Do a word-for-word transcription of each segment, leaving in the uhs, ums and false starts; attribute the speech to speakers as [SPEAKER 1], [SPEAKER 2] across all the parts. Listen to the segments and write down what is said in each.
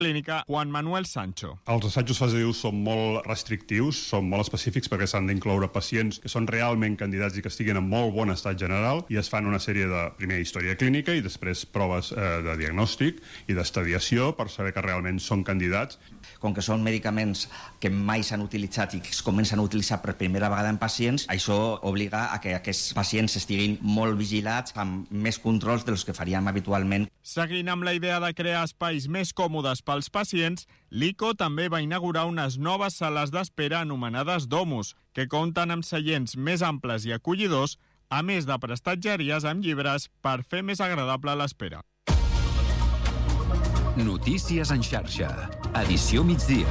[SPEAKER 1] Clínica Juan Manuel Sancho.
[SPEAKER 2] Els assajos fase u són molt restrictius, són molt específics perquè s'han d'incloure pacients que són realment candidats i que estiguin en molt bon estat general, i es fan una sèrie de, primer, història clínica i després proves eh, de diagnòstic i d'estadiació per saber que realment són candidats.
[SPEAKER 3] Com que són medicaments que mai s'han utilitzat i que es comencen a utilitzar per primera vegada en pacients, això obliga a que aquests pacients estiguin molt vigilats, amb més controls dels que faríem habitualment.
[SPEAKER 1] Seguint amb la idea de crear espais més còmodes pels pacients, l'I C O també va inaugurar unes noves sales d'espera anomenades Domus, que compten amb seients més amples i acollidors, a més de prestatgeries amb llibres per fer més agradable l'espera.
[SPEAKER 4] Notícies en xarxa. Edició migdia.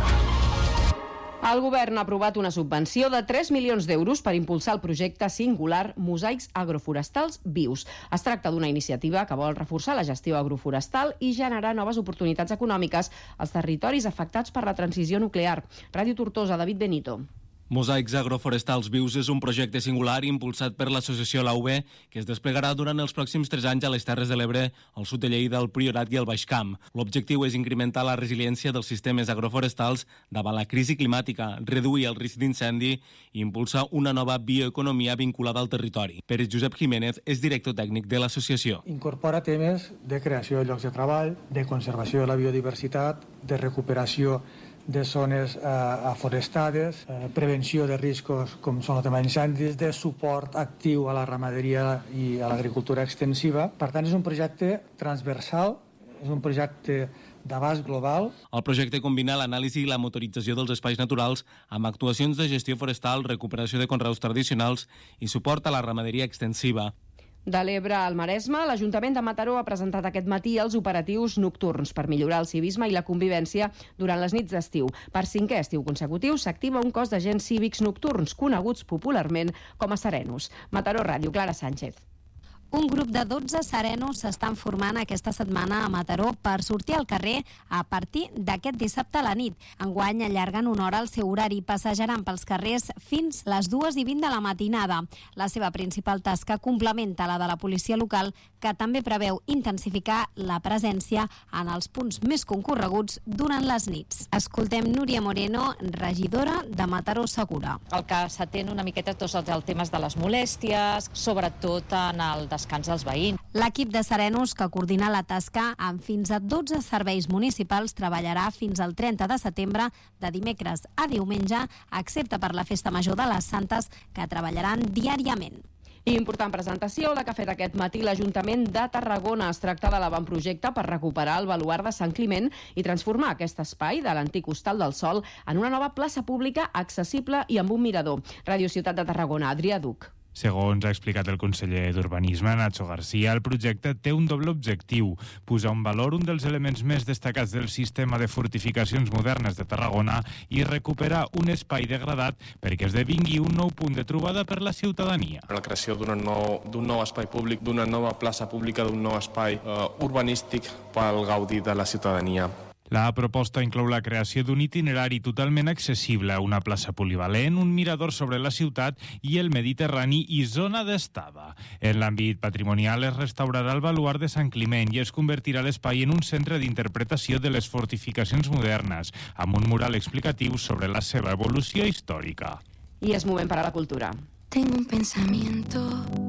[SPEAKER 5] El govern ha aprovat una subvenció de tres milions d'euros per impulsar el projecte singular Mosaics Agroforestals Vius. Es tracta d'una iniciativa que vol reforçar la gestió agroforestal i generar noves oportunitats econòmiques als territoris afectats per la transició nuclear. Ràdio Tortosa, David Benito.
[SPEAKER 6] Mosaics Agroforestals Vius és un projecte singular impulsat per l'associació La U B que es desplegarà durant els pròxims tres anys a les Terres de l'Ebre, al sud de Lleida, el Priorat i el Baix Camp. L'objectiu és incrementar la resiliència dels sistemes agroforestals davant la crisi climàtica, reduir el risc d'incendi i impulsar una nova bioeconomia vinculada al territori. Pere Josep Jiménez és director tècnic de l'associació.
[SPEAKER 7] Incorpora temes de creació de llocs de treball, de conservació de la biodiversitat, de recuperació de zones eh, aforestades, eh, prevenció de riscos com són el tema d'incendis, de suport actiu a la ramaderia i a l'agricultura extensiva. Per tant, és un projecte transversal, és un projecte d'abast global.
[SPEAKER 6] El projecte combina l'anàlisi i la motorització dels espais naturals amb actuacions de gestió forestal, recuperació de conreus tradicionals i suport a la ramaderia extensiva.
[SPEAKER 5] De l'Ebre al Maresme, l'Ajuntament de Mataró ha presentat aquest matí els operatius nocturns per millorar el civisme i la convivència durant les nits d'estiu. Per cinquè estiu consecutiu s'activa un cos d'agents cívics nocturns, coneguts popularment com a serenos. Mataró Ràdio, Clara Sánchez.
[SPEAKER 8] Un grup de dotze serenos s'estan formant aquesta setmana a Mataró per sortir al carrer a partir d'aquest dissabte a la nit. Enguany allarguen una hora el seu horari i passejaran pels carrers fins les dues i vint de la matinada. La seva principal tasca complementa la de la policia local, que també preveu intensificar la presència en els punts més concorreguts durant les nits. Escoltem Núria Moreno, regidora de Mataró Segura.
[SPEAKER 9] El que s'atén una miqueta tots els temes de les molèsties, sobretot en el descans dels veïns.
[SPEAKER 8] L'equip de serenos que coordina la tasca amb fins a dotze serveis municipals treballarà fins al trenta de setembre, de dimecres a diumenge, excepte per la Festa Major de les Santes, que treballaran diàriament.
[SPEAKER 5] Important presentació la que ha fet aquest matí l'Ajuntament de Tarragona. Es tracta de l'avantprojecte per recuperar el baluard de Sant Climent i transformar aquest espai de l'antic Hostal del Sol en una nova plaça pública accessible i amb un mirador. Ràdio Ciutat de Tarragona, Adrià Duc.
[SPEAKER 10] Segons ha explicat el conseller d'Urbanisme, Nacho García, el projecte té un doble objectiu: posar en valor un dels elements més destacats del sistema de fortificacions modernes de Tarragona i recuperar un espai degradat perquè esdevingui un nou punt de trobada per la ciutadania.
[SPEAKER 11] La creació d'un nou, d'un nou espai públic, d'una nova plaça pública, d'un nou espai eh, urbanístic pel gaudi de la ciutadania.
[SPEAKER 10] La proposta inclou la creació d'un itinerari totalment accessible, una plaça polivalent, un mirador sobre la ciutat i el Mediterrani i zona d'estada. En l'àmbit patrimonial es restaurarà el baluard de Sant Climent i es convertirà l'espai en un centre d'interpretació de les fortificacions modernes, amb un mural explicatiu sobre la seva evolució històrica.
[SPEAKER 5] I és moment per a la cultura.
[SPEAKER 12] Tengo un pensamiento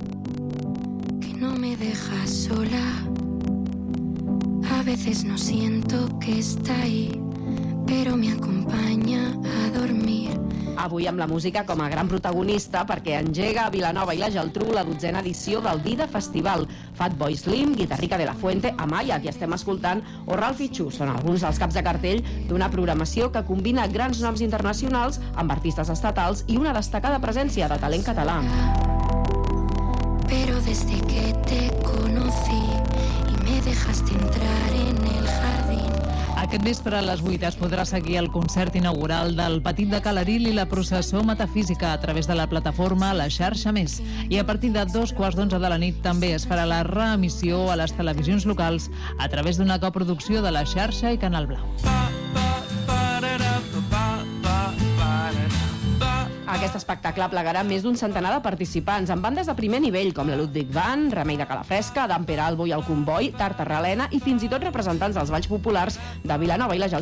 [SPEAKER 12] que no me deja sola. A veces no siento que está ahí, pero me acompaña a dormir.
[SPEAKER 5] Avui amb la música com a gran protagonista perquè engega a Vilanova i la Geltrú la dotzena edició del Dida Festival. Fatboy Slim, Guitarrica de la Fuente, Amaya, que estem escoltant, o Ralph i Chu són alguns dels caps de cartell d'una programació que combina grans noms internacionals amb artistes estatals i una destacada presència de talent català.
[SPEAKER 12] Pero desde que te conocí y me dejaste entrar en el jardín.
[SPEAKER 13] Aquest vespre a les vuit es podrà seguir el concert inaugural del Petit de Calaril i la processó metafísica a través de la plataforma La Xarxa Més. I a partir de dos quarts d'onze de la nit també es farà la reemissió a les televisions locals a través d'una coproducció de La Xarxa i Canal Blau.
[SPEAKER 5] Aquest espectacle plegarà més d'un centenar de participants, amb bandes de primer nivell, com la Ludwig Band, Remei de Calafresca, Dan Peralbo i el Comboi, Tartarralena i fins i tot representants dels balls populars de Vilanova i la Geltrú.